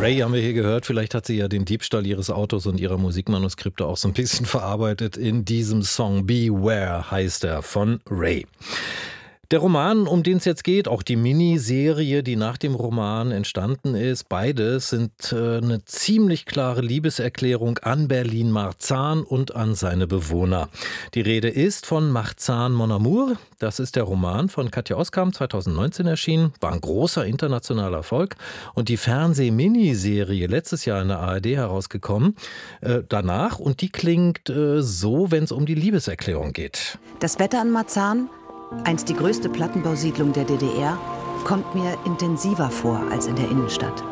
Ray haben wir hier gehört. Vielleicht hat sie ja den Diebstahl ihres Autos und ihrer Musikmanuskripte auch so ein bisschen verarbeitet in diesem Song. Beware heißt er von Ray. Der Roman, um den es jetzt geht, auch die Miniserie, die nach dem Roman entstanden ist, beides sind eine ziemlich klare Liebeserklärung an Berlin-Marzahn und an seine Bewohner. Die Rede ist von Marzahn Mon Amour. Das ist der Roman von Katja Oskamp, 2019 erschienen, war ein großer internationaler Erfolg. Und die Fernseh-Miniserie, letztes Jahr in der ARD herausgekommen, danach. Und die klingt so, wenn es um die Liebeserklärung geht. Das Wetter an Marzahn, einst die größte Plattenbausiedlung der DDR, kommt mir intensiver vor als in der Innenstadt.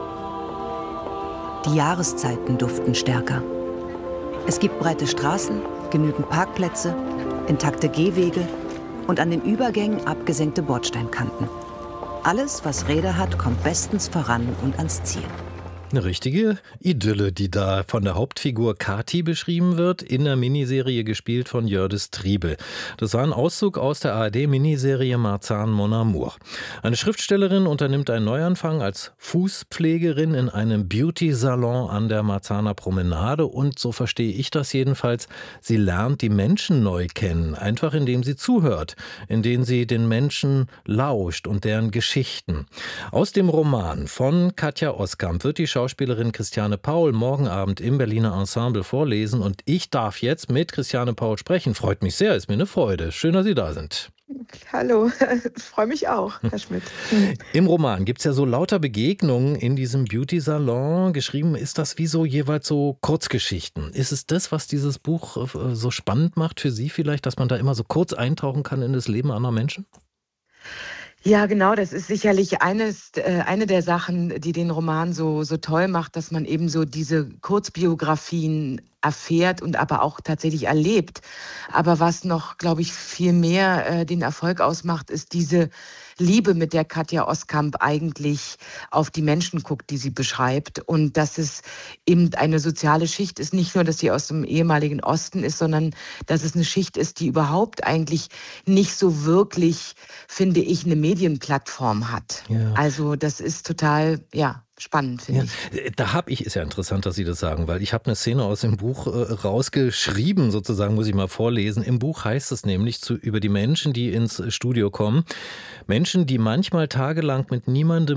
Die Jahreszeiten duften stärker. Es gibt breite Straßen, genügend Parkplätze, intakte Gehwege und an den Übergängen abgesenkte Bordsteinkanten. Alles, was Räder hat, kommt bestens voran und ans Ziel. Eine richtige Idylle, die da von der Hauptfigur Kati beschrieben wird, in der Miniserie gespielt von Jördis Triebel. Das war ein Auszug aus der ARD-Miniserie Marzahn Mon Amour. Eine Schriftstellerin unternimmt einen Neuanfang als Fußpflegerin in einem Beauty-Salon an der Marzahner Promenade und, so verstehe ich das jedenfalls, sie lernt die Menschen neu kennen, einfach indem sie zuhört, indem sie den Menschen lauscht und deren Geschichten. Aus dem Roman von Katja Oskamp wird die Schauspielerin Christiane Paul morgen Abend im Berliner Ensemble vorlesen und ich darf jetzt mit Christiane Paul sprechen. Freut mich sehr, ist mir eine Freude. Schön, dass Sie da sind. Hallo, freue mich auch, Herr Schmidt. Im Roman gibt es ja so lauter Begegnungen in diesem Beauty-Salon. Geschrieben ist das wie so jeweils so Kurzgeschichten. Ist es das, was dieses Buch so spannend macht für Sie vielleicht, dass man da immer so kurz eintauchen kann in das Leben anderer Menschen? Ja, genau, das ist sicherlich eine der Sachen, die den Roman so toll macht, dass man eben so diese Kurzbiografien erfährt und aber auch tatsächlich erlebt. Aber was noch, glaube ich, viel mehr den Erfolg ausmacht, ist diese Liebe, mit der Katja Oskamp eigentlich auf die Menschen guckt, die sie beschreibt. Und dass es eben eine soziale Schicht ist, nicht nur, dass sie aus dem ehemaligen Osten ist, sondern dass es eine Schicht ist, die überhaupt eigentlich nicht so wirklich, finde ich, eine Medienplattform hat. Ja. Also das ist total, spannend, finde ich. Ist ja interessant, dass Sie das sagen, weil ich habe eine Szene aus dem Buch rausgeschrieben, sozusagen, muss ich mal vorlesen. Im Buch heißt es nämlich über die Menschen, die ins Studio kommen. Menschen, die manchmal tagelang mit niemandem